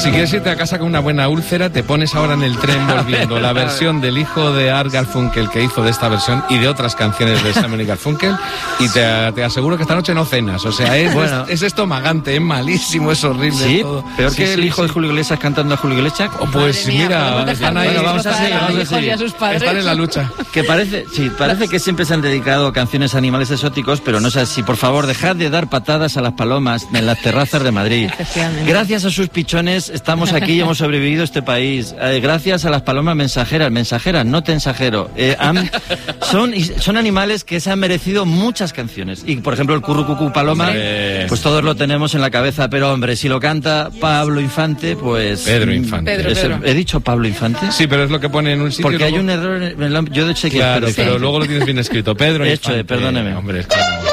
Si quieres irte a casa con una buena úlcera, te pones ahora en el tren volviendo la versión del hijo de Art Garfunkel que hizo de esta versión y de otras canciones de Simon y Garfunkel, y te aseguro que esta noche no cenas. O sea, es estomagante, es malísimo, es horrible. Sí, todo. peor que el hijo de Julio Iglesias cantando a Julio Iglesias. Pues mira, están ahí, vamos a seguir. Están en la lucha. Que parece que siempre se han dedicado canciones a animales exóticos, pero no es así. Por favor, dejad de dar patadas a las palomas en las terrazas de Madrid. Gracias a sus pichones estamos aquí y hemos sobrevivido a este país. Gracias a las palomas mensajeras, no te ensajero. Son animales que se han merecido muchas canciones. Y por ejemplo el currucucú paloma, pues todos lo tenemos en la cabeza, pero hombre, si lo canta Pablo Infante, pues... Pedro Infante. Pedro. ¿He dicho Pablo Infante? Sí, pero es lo que pone en un sitio. Porque hay un error, yo de hecho claro, pero luego lo tienes bien escrito. Pedro Infante. Perdóneme. Hombre,